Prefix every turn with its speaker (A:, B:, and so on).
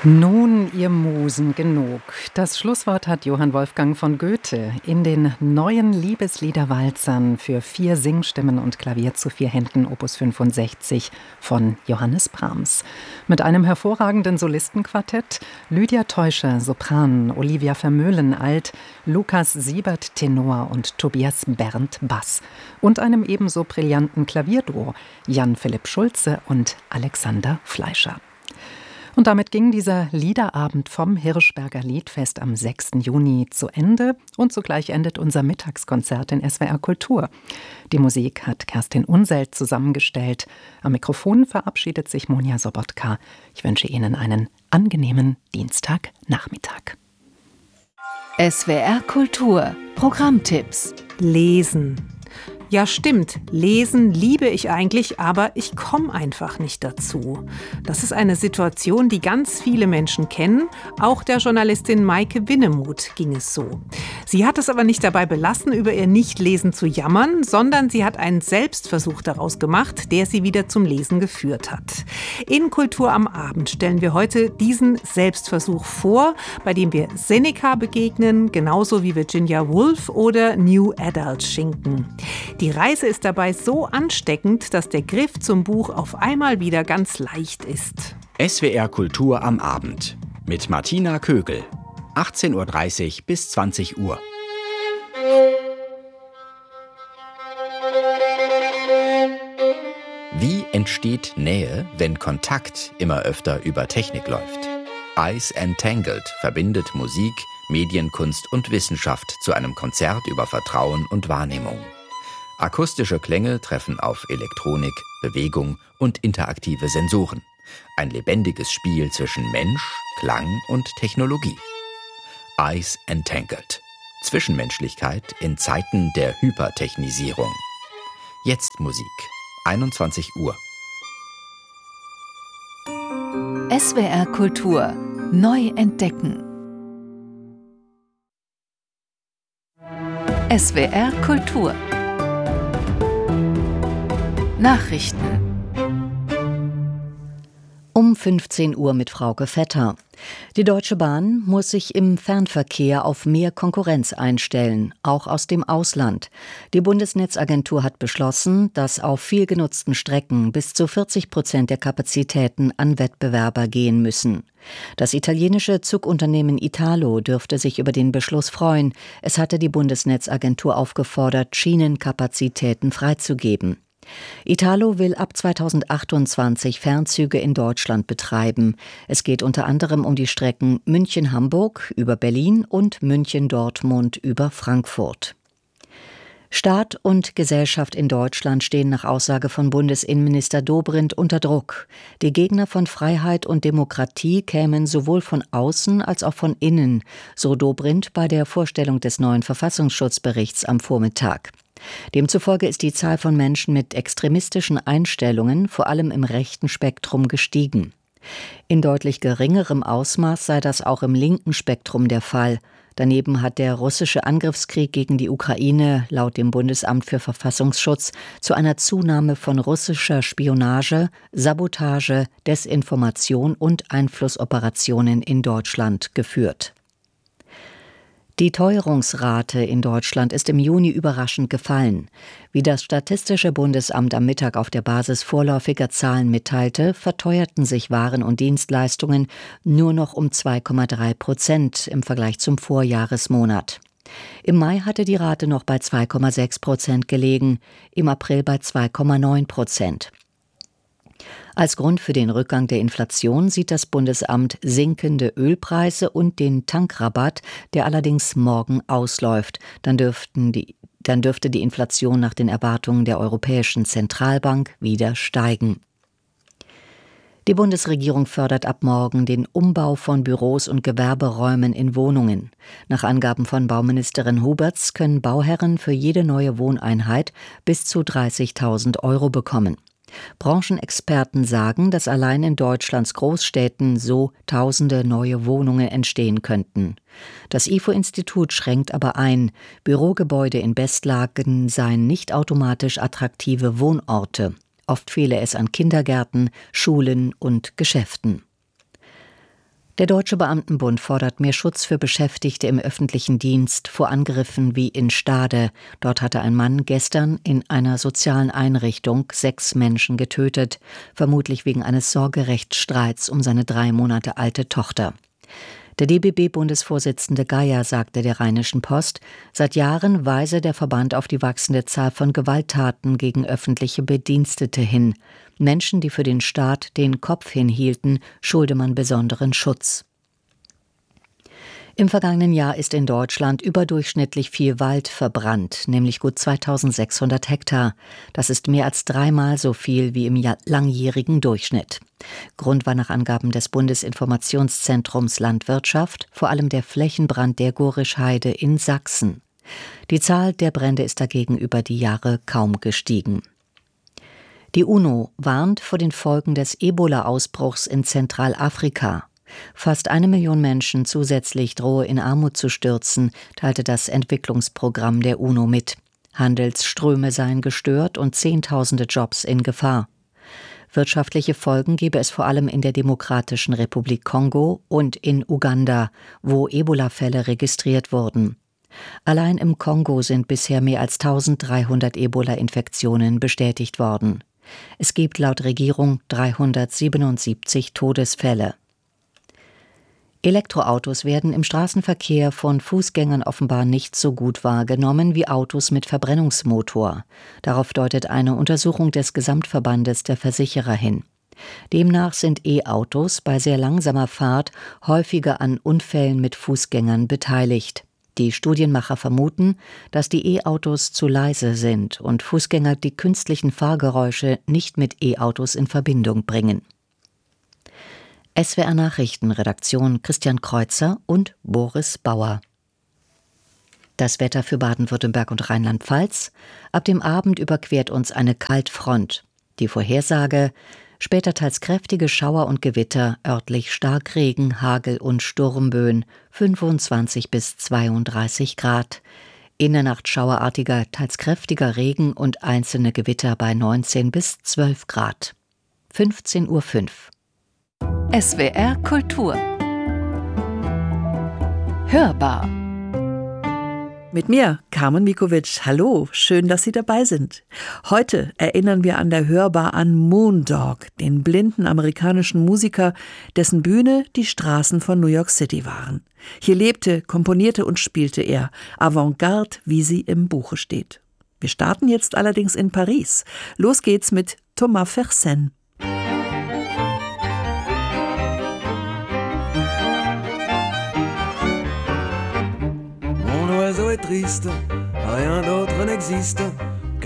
A: Nun, ihr Musen, genug. Das Schlusswort hat Johann Wolfgang von Goethe in den neuen Liebesliederwalzern für 4 Singstimmen und Klavier zu 4 Händen Opus 65 von Johannes Brahms. Mit einem hervorragenden Solistenquartett: Lydia Teuscher, Sopran, Olivia Vermeulen, Alt, Lukas Siebert, Tenor und Tobias Berndt, Bass. Und einem ebenso brillanten Klavierduo: Jan-Philipp Schulze und Alexander Fleischer. Und damit ging dieser Liederabend vom Hirschberger Liedfest am 6. Juni zu Ende. Und zugleich endet unser Mittagskonzert in SWR Kultur. Die Musik hat Kerstin Unselt zusammengestellt. Am Mikrofon verabschiedet sich Monja Sobotka. Ich wünsche Ihnen einen angenehmen Dienstagnachmittag.
B: SWR Kultur Programmtipps.
C: Lesen. Ja, stimmt. Lesen liebe ich eigentlich, aber ich komme einfach nicht dazu. Das ist eine Situation, die ganz viele Menschen kennen. Auch der Journalistin Maike Winnemuth ging es so. Sie hat es aber nicht dabei belassen, über ihr Nichtlesen zu jammern, sondern sie hat einen Selbstversuch daraus gemacht, der sie wieder zum Lesen geführt hat. In Kultur am Abend stellen wir heute diesen Selbstversuch vor, bei dem wir Seneca begegnen, genauso wie Virginia Woolf oder New Adult Schinken. Die Reise ist dabei so ansteckend, dass der Griff zum Buch auf einmal wieder ganz leicht ist.
D: SWR Kultur am Abend mit Martina Kögel. 18:30 Uhr bis 20 Uhr. Wie entsteht Nähe, wenn Kontakt immer öfter über Technik läuft? Eyes Entangled verbindet Musik, Medienkunst und Wissenschaft zu einem Konzert über Vertrauen und Wahrnehmung. Akustische Klänge treffen auf Elektronik, Bewegung und interaktive Sensoren. Ein lebendiges Spiel zwischen Mensch, Klang und Technologie. Eyes Entangled. Zwischenmenschlichkeit in Zeiten der Hypertechnisierung. Jetzt Musik. 21 Uhr.
B: SWR Kultur neu entdecken. SWR Kultur Nachrichten.
E: Um 15 Uhr mit Frauke Vetter. Die Deutsche Bahn muss sich im Fernverkehr auf mehr Konkurrenz einstellen, auch aus dem Ausland. Die Bundesnetzagentur hat beschlossen, dass auf viel genutzten Strecken bis zu 40% der Kapazitäten an Wettbewerber gehen müssen. Das italienische Zugunternehmen Italo dürfte sich über den Beschluss freuen. Es hatte die Bundesnetzagentur aufgefordert, Schienenkapazitäten freizugeben. Italo will ab 2028 Fernzüge in Deutschland betreiben. Es geht unter anderem um die Strecken München-Hamburg über Berlin und München-Dortmund über Frankfurt. Staat und Gesellschaft in Deutschland stehen nach Aussage von Bundesinnenminister Dobrindt unter Druck. Die Gegner von Freiheit und Demokratie kämen sowohl von außen als auch von innen, so Dobrindt bei der Vorstellung des neuen Verfassungsschutzberichts am Vormittag. Demzufolge ist die Zahl von Menschen mit extremistischen Einstellungen vor allem im rechten Spektrum gestiegen. In deutlich geringerem Ausmaß sei das auch im linken Spektrum der Fall. Daneben hat der russische Angriffskrieg gegen die Ukraine laut dem Bundesamt für Verfassungsschutz zu einer Zunahme von russischer Spionage, Sabotage, Desinformation und Einflussoperationen in Deutschland geführt. Die Teuerungsrate in Deutschland ist im Juni überraschend gefallen. Wie das Statistische Bundesamt am Mittag auf der Basis vorläufiger Zahlen mitteilte, verteuerten sich Waren und Dienstleistungen nur noch um 2,3% im Vergleich zum Vorjahresmonat. Im Mai hatte die Rate noch bei 2,6% gelegen, im April bei 2,9%. Als Grund für den Rückgang der Inflation sieht das Bundesamt sinkende Ölpreise und den Tankrabatt, der allerdings morgen ausläuft. Dann dürfte die Inflation nach den Erwartungen der Europäischen Zentralbank wieder steigen. Die Bundesregierung fördert ab morgen den Umbau von Büros und Gewerberäumen in Wohnungen. Nach Angaben von Bauministerin Huberts können Bauherren für jede neue Wohneinheit bis zu 30.000 € bekommen. Branchenexperten sagen, dass allein in Deutschlands Großstädten so tausende neue Wohnungen entstehen könnten. Das IFO-Institut schränkt aber ein, Bürogebäude in Bestlagen seien nicht automatisch attraktive Wohnorte. Oft fehle es an Kindergärten, Schulen und Geschäften. Der Deutsche Beamtenbund fordert mehr Schutz für Beschäftigte im öffentlichen Dienst vor Angriffen wie in Stade. Dort hatte ein Mann gestern in einer sozialen Einrichtung 6 Menschen getötet, vermutlich wegen eines Sorgerechtsstreits um seine 3 Monate alte Tochter. Der DBB-Bundesvorsitzende Geier sagte der Rheinischen Post, seit Jahren weise der Verband auf die wachsende Zahl von Gewalttaten gegen öffentliche Bedienstete hin. Menschen, die für den Staat den Kopf hinhielten, schulde man besonderen Schutz. Im vergangenen Jahr ist in Deutschland überdurchschnittlich viel Wald verbrannt, nämlich gut 2600 Hektar. Das ist mehr als 3-mal so viel wie im langjährigen Durchschnitt. Grund war nach Angaben des Bundesinformationszentrums Landwirtschaft vor allem der Flächenbrand der Gorischheide in Sachsen. Die Zahl der Brände ist dagegen über die Jahre kaum gestiegen. Die UNO warnt vor den Folgen des Ebola-Ausbruchs in Zentralafrika. Fast 1 Million Menschen zusätzlich drohe in Armut zu stürzen, teilte das Entwicklungsprogramm der UNO mit. Handelsströme seien gestört und Zehntausende Jobs in Gefahr. Wirtschaftliche Folgen gebe es vor allem in der Demokratischen Republik Kongo und in Uganda, wo Ebola-Fälle registriert wurden. Allein im Kongo sind bisher mehr als 1300 Ebola-Infektionen bestätigt worden. Es gibt laut Regierung 377 Todesfälle. Elektroautos werden im Straßenverkehr von Fußgängern offenbar nicht so gut wahrgenommen wie Autos mit Verbrennungsmotor. Darauf deutet eine Untersuchung des Gesamtverbandes der Versicherer hin. Demnach sind E-Autos bei sehr langsamer Fahrt häufiger an Unfällen mit Fußgängern beteiligt. Die Studienmacher vermuten, dass die E-Autos zu leise sind und Fußgänger die künstlichen Fahrgeräusche nicht mit E-Autos in Verbindung bringen. SWR Nachrichtenredaktion Christian Kreuzer und Boris Bauer. Das Wetter für Baden-Württemberg und Rheinland-Pfalz. Ab dem Abend überquert uns eine Kaltfront. Die Vorhersage: später teils kräftige Schauer und Gewitter, örtlich Starkregen, Hagel und Sturmböen, 25 bis 32 Grad. In der Nacht schauerartiger, teils kräftiger Regen und einzelne Gewitter bei 19 bis 12 Grad. 15:05 Uhr.
B: SWR Kultur. Hörbar.
F: Mit mir, Carmen Mikovic. Hallo, schön, dass Sie dabei sind. Heute erinnern wir an der Hörbar an Moondog, den blinden amerikanischen Musiker, dessen Bühne die Straßen von New York City waren. Hier lebte, komponierte und spielte er, Avantgarde, wie sie im Buche steht. Wir starten jetzt allerdings in Paris. Los geht's mit Thomas Fersen.
G: L'oiseau est triste, rien d'autre n'existe.